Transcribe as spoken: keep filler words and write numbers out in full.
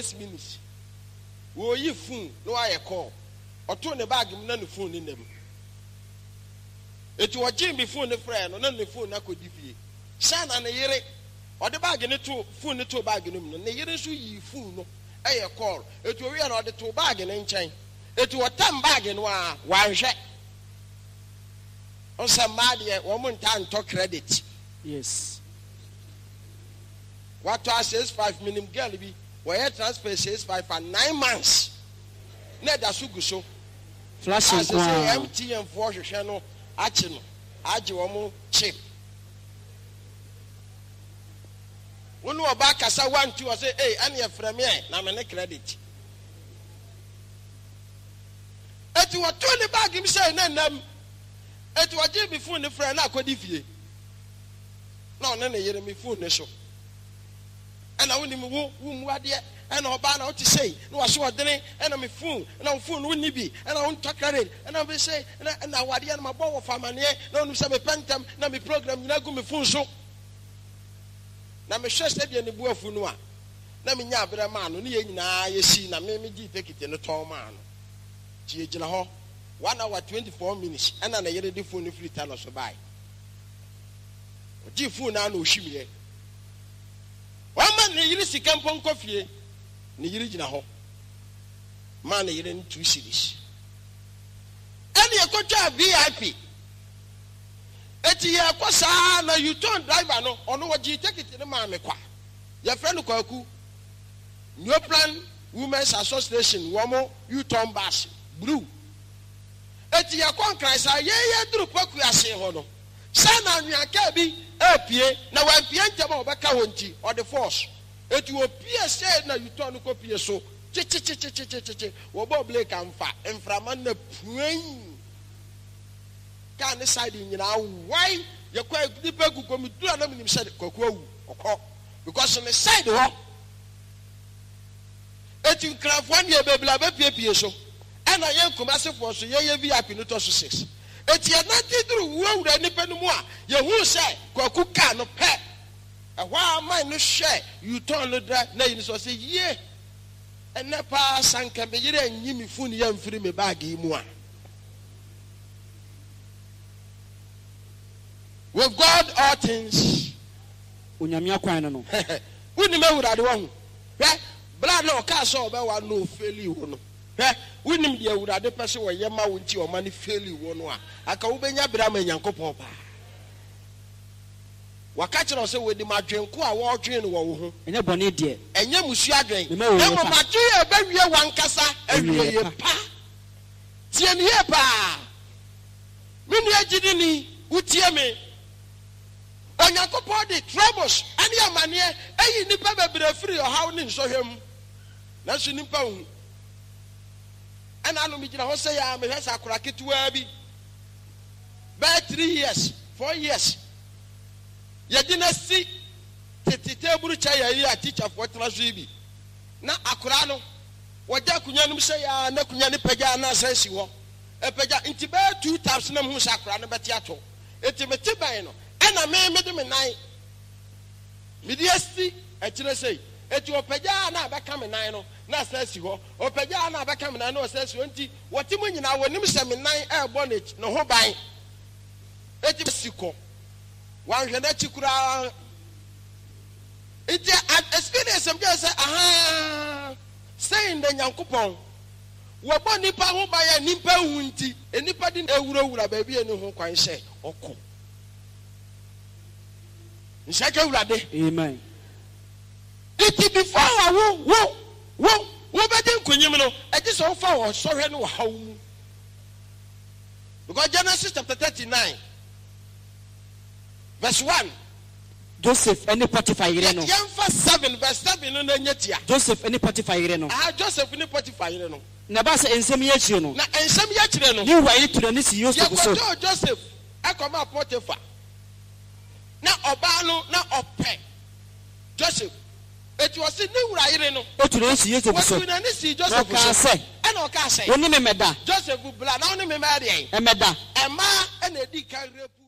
minutes. Wo yi phone no aye call. Oto ne bag mu na ne phone ni nem. Eti wo gym be phone ne friend no na ne phone akodi fie. Sana ne yere ode bag ne to phone ne to bag no mu no ne yere so yi phone no aye call. Eti owi na ode to bag ne nchen. Eti wo tam bag no a wanhwe. On some mad ye wo mun tan to credit. Yes. What to says five minimum girl be where transfer says five for nine months. Ne da su guso. Flashing as say M T N for hwehwe no achi no. Age wo mo chip. Wonu oba kasa one two say hey ane e frame e na me ne credit. Eti wo to ne bag mi say na nam. Eti wo je bi phone ne friend na akodi fie. Na ona na yere mi phone ne so. And I wouldn't move, whom what yet, and I'll ban out to say, no, I saw a dinner, and I'm a fool, and I'm fool, wouldn't be, and I won't talk at it, and I'll be say, and I want my bow of family, no, some pentam, no, me program, you know, go me fool so. Now, me shall stay in the boy for no one. Let me know, but a man, only now you see, now maybe take it in a tall man. G. Jalaho, one hour, twenty four minutes, and then I get a phone if you tell us to buy. G. Fool now, no, she. One man ne yiri sikam pon kofie ne yiri gina ho man ne yiri two cities and ye kwatwa V I P eti ye akosa na you turn driver no ono wogi ticket ne ma me kwa ye friend kwaku new plan women's association womo you turn bus blue eti ye kon kraisa ye ye duru paku ase ho no sana nwiaka bi apie na wampie ntema obeka wonti or the force eti opie say na you turn ko pie so chi chi chi chi chi chi wo bo blake amfa emframa na puan ka ne side nyina why ye kwa dipa gugu mi dura na minim side kwaku awu okọ because on the side ho eti nkrafo ne bebla be pie pie so ana ye nkomase for so ye ye V I P no to so six eti anati duru wuwura nipa no mu a ye hu se kwaku ka no pe e hwa man no hwe you turn no da na yin so say ye ene pa sanka be yire anyi mi funu ya mfiri me bag yi mu a with God all things onyamia kwan no woni me wura de wo hu hwe bla no ka so be wa no feli wo no hwe winim de awurade pese wo yema wonti o mani feli wo no a aka wo benya bra ma nyankopon pa waka kire se we di madwenko a wo dwen no wo ho enye bone de enye musu adwen e mo madwe e ba wie wankasa awie ye pa tie ne ye pa mini agidi ni utie me onyankopon de troubles ani amane eyi nipa bebre free o haw ni nsohwem na so nipa hu and I know me jina ho say ya me hwesa akora ketuwa bi by three years four years ye dynasty tete table cha ya yi a teacher for transfer bi na akora no wajja kunya no say ya na kunya ne pagya na sansi ho e pagya nti ba two thousand na mu sa akora no beti ato eti meti ban no ana me me de me nine me diasti e kire say eti opagya na abeka me nine no na sansi ho opagya na abeka me nine no sansi ho nti wotimu nyina wonim se me nine e bonnet no ho ban eti siko wan hwe na chikura eti experience am just say aha saying the nyankopon wo bo nipa ho ban ya nipa hu nti enipa di ewuro wura ba bi eni ho kwan hye okọ nsaka wurade amen. It before wo wo wo wo be den kunyim no e ji so fa wo sohwe no haw mu because Genesis chapter thirty-nine verse one Joseph any Potiphar yire no yemfa seven verse seven no na nyatia Joseph any Potiphar yire no ah Joseph any Potiphar yire no na ba se ensem ye chire no na ensem ye chire no ni wa yi tura ni si Joseph so ya Joseph akoma Potiphar na oba no na ope Joseph it was in new writing no o tura si Joseph so what you see Joseph ka say and o ka say woni me meda Joseph bla na woni me ma de e meda e ma e na di kan repu